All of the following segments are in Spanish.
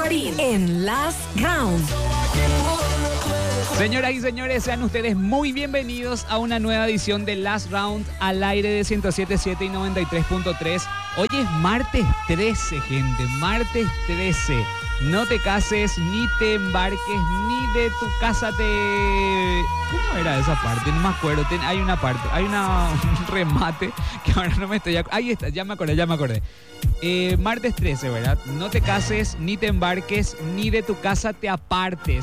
Bogarín en Last Round. Señoras y señores, sean ustedes muy bienvenidos a una nueva edición de Last Round al aire de 107.7 y 93.3. Hoy es martes 13, gente, martes 13. No te cases, ni te embarques, ni de tu casa te... ¿Cómo era esa parte? No me acuerdo. Hay una parte, hay un remate que ahora no me estoy... Ahí está, ya me acordé. Martes 13, ¿verdad? No te cases, ni te embarques, ni de tu casa te apartes.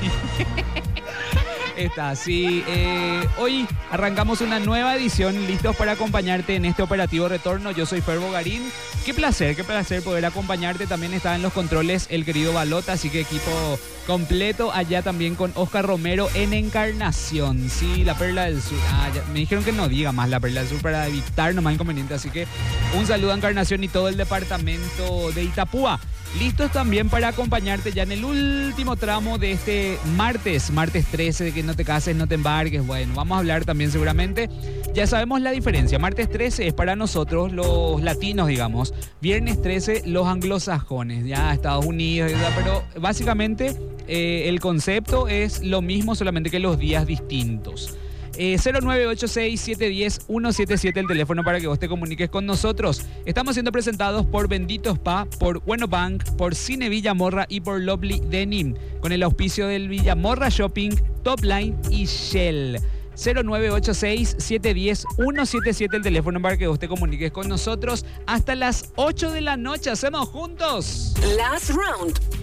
Está, sí. Hoy arrancamos una nueva edición, listos para acompañarte en este operativo retorno. Yo soy Fer Bogarín. Qué placer poder acompañarte. También está en los controles el querido Balota, así que equipo completo allá también con Oscar Romero en Encarnación. Sí, la Perla del Sur. Me dijeron que no diga más la Perla del Sur para evitar nomás inconvenientes, así que un saludo a Encarnación y todo el departamento de Itapúa. Listos también para acompañarte ya en el último tramo de este martes 13, de que no te cases, no te embarques. Bueno, vamos a hablar también seguramente. Ya sabemos la diferencia. Martes 13 es para nosotros los latinos, digamos. Viernes 13 los anglosajones, ya Estados Unidos, pero básicamente el concepto es lo mismo, solamente que los días distintos. 0986-710-177 el teléfono para que vos te comuniques con nosotros. Estamos siendo presentados por Bendito Spa, por Bueno Bank, por Cine Villamorra y por Lovely Denim, con el auspicio del Villamorra Shopping, Topline y Shell. 0986-710-177 el teléfono para que vos te comuniques con nosotros hasta las 8 de la noche. Hacemos juntos Last Round